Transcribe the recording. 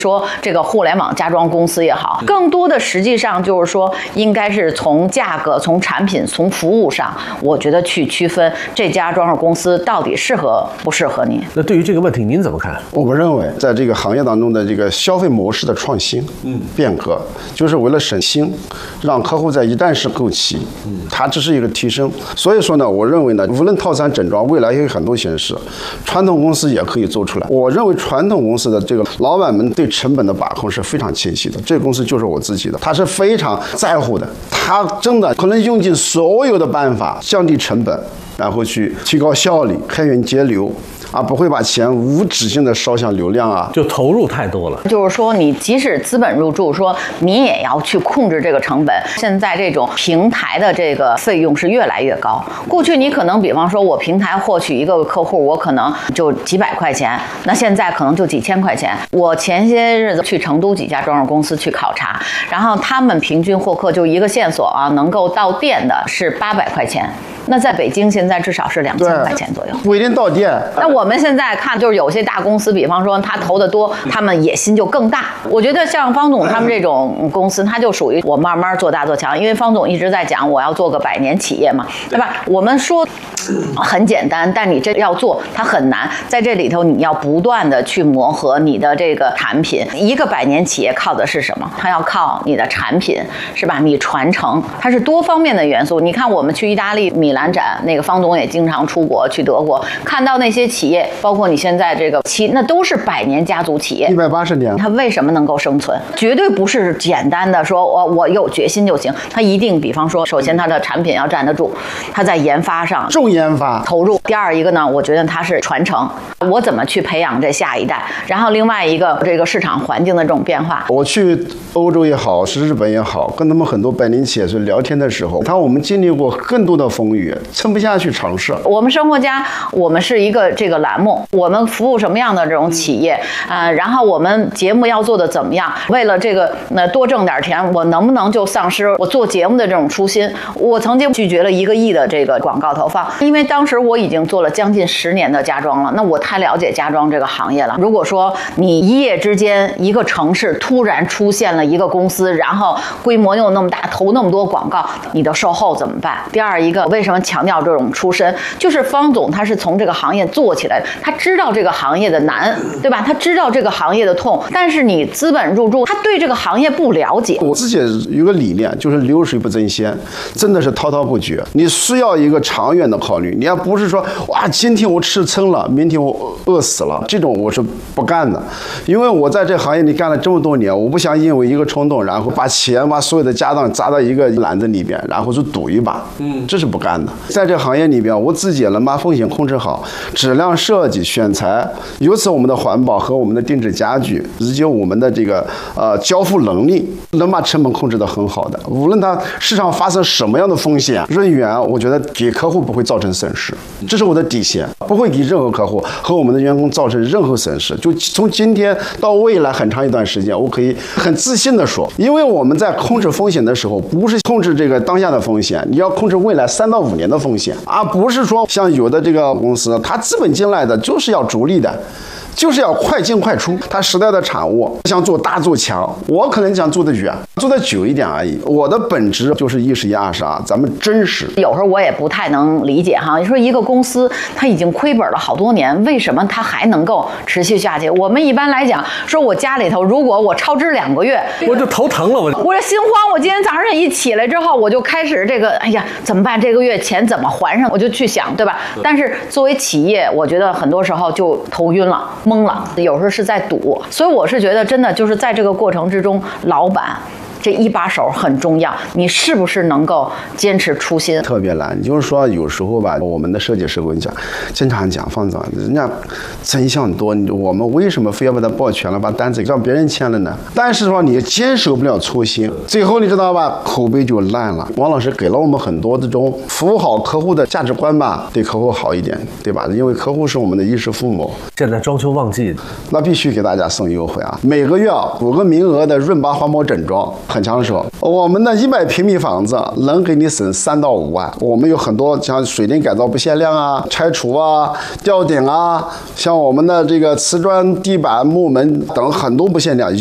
说这个互联网家装公司也好，更多的实际上就是说，应该是从价格、从产品、从服务上，我觉得去区分这家装饰公司到底适合不适合你。 那对于这个问题您怎么看？ 我们认为，在这个行业当中的这个消费模式的创新、变革，就是为了省心，让客户在一站式购齐，它这是一个提升。所以说呢，我认为呢，无论套餐整装，未来有很多形式，传统公司也可以做出来。我认为传统公司的这个老板们对成本的把控是非常清晰的，这个公司就是我自己的，他是非常在乎的，他真的可能用尽所有的办法降低成本，然后去提高效率、开源节流。不会把钱无止境的烧向流量就投入太多了。 就是说，你即使资本入驻，说你也要去控制这个成本。现在这种平台的这个费用是越来越高。过去你可能，比方说我平台获取一个客户，我可能就几百块钱，那现在可能就几千块钱。我前些日子去成都几家装饰公司去考察，然后他们平均获客就一个线索能够到店的是800块钱。那在北京现在至少是2000块钱左右， 不一定到店。 那我们现在看，就是有些大公司，比方说他投的多，他们野心就更大。我觉得像方总他们这种公司，他就属于我慢慢做大做强。因为方总一直在讲我要做个100年企业嘛，对吧？我们说很简单，但你这要做它很难。在这里头，你要不断的去磨合你的这个产品。一个100年企业靠的是什么？它要靠你的产品，是吧？你传承，它是多方面的元素。你看我们去意大利米兰展，那个方总也经常出国去德国，看到那些企业，包括你现在这个那都是100年家族企业 ，180年， 它为什么能够生存？绝对不是简单的说我有决心就行，它一定，比方说，首先它的产品要站得住，它在研发上重研发投入。第二一个呢，我觉得它是传承，我怎么去培养这下一代？然后另外一个，这个市场环境的这种变化。 我去欧洲也好，是日本也好，跟他们很多100年企业去聊天的时候，我们经历过更多的风雨，撑不下去尝试。 我们生活家，我们是一个这个栏目，我们服务什么样的这种企业然后我们节目要做的怎么样？为了这个多挣点钱，我能不能就丧失我做节目的这种初心？我曾经拒绝了1个亿的这个广告投放，因为当时我已经做了将近10年的家装了，那我太了解家装这个行业了。如果说你一夜之间一个城市突然出现了一个公司，然后规模又那么大，投那么多广告，你的售后怎么办？第二一个，为什么强调这种出身？就是方总他是从这个行业做起来的，他知道这个行业的难，对吧？他知道这个行业的痛，但是你资本入驻，他对这个行业不了解。 我自己有个理念，就是流水不争先，真的是滔滔不绝。你需要一个长远的考虑，你要不是说哇，今天我吃撑了，明天我饿死了，这种我是不干的。因为我在这行业里干了这么多年，我不想因为一个冲动，然后把所有的家当砸到一个篮子里边，然后去赌一把，这是不干的。在这行业里边，我自己也能把风险控制好，质量设计、选材，由此我们的环保和我们的定制家具，以及我们的这个交付能力，能把成本控制得很好的。无论它市场发生什么样的风险，人员我觉得给客户不会造成损失，这是我的底线，不会给任何客户和我们的员工造成任何损失。就从今天到未来很长一段时间，我可以很自信地说，因为我们在控制风险的时候，不是控制这个当下的风险，你要控制未来3到5年的风险，而不是说像有的这个公司，它资本进来的就是要逐利的，就是要快进快出，它时代的产物，想做大做强，我可能想做得远，做得久一点而已。我的本质就是112，咱们真实。 有时候我也不太能理解哈，你说一个公司它已经亏本了好多年，为什么它还能够持续下去？我们一般来讲，说我家里头如果我超支2个月， 我就头疼了，我这心慌。我今天早上一起来之后，我就开始这个，哎呀，怎么办？这个月钱怎么还上？我就去想，对吧？但是作为企业，我觉得很多时候就头晕了。懵了，有时候是在赌，所以我是觉得真的就是在这个过程之中，老板这一把手很重要，你是不是能够坚持初心？ 特别难，就是说有时候吧，我们的设计师跟你讲，经常讲方总，人家真相多，我们为什么非要把它抱全了，把单子让别人签了呢？但是说你坚守不了初心，最后你知道吧，口碑就烂了。王老师给了我们很多这种服务好客户的价值观吧，对客户好一点，对吧？因为客户是我们的衣食父母。 现在装修旺季， 那必须给大家送优惠啊！每个月5个名额的润拔环保整装。 很抢手。我们的100平米房子能给你省3到5万。我们有很多像水电改造不限量啊、拆除啊、吊顶啊，像我们的这个瓷砖地板、木门等很多不限量。